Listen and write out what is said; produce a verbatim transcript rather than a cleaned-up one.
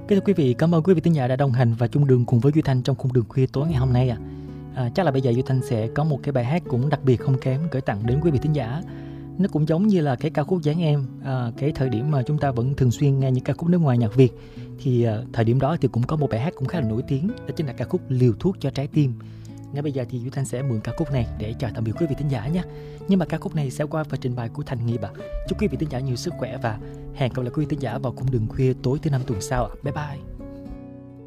Kính thưa quý vị, cảm ơn quý vị thính giả đã đồng hành và chung đường cùng với Duy Thanh trong khung đường khuya tối ngày hôm nay. À. À, chắc là bây giờ Duy Thanh sẽ có một cái bài hát cũng đặc biệt không kém gửi tặng đến quý vị thính giả. Nó cũng giống như là cái ca khúc Dáng Em, à, cái thời điểm mà chúng ta vẫn thường xuyên nghe những ca khúc nước ngoài nhạc Việt. Thì à, thời điểm đó thì cũng có một bài hát cũng khá là nổi tiếng, đó chính là ca khúc Liều Thuốc Cho Trái Tim. Ngay bây giờ thì Duy Thanh sẽ mượn ca khúc này để chào tạm biệt quý vị thính giả nhé. Nhưng mà ca khúc này sẽ qua phần trình bày của Thành Nghiệp ạ. Chúc quý vị thính giả nhiều sức khỏe và hẹn gặp lại quý vị thính giả vào khung đường khuya tối thứ năm tuần sau ạ. Bye bye.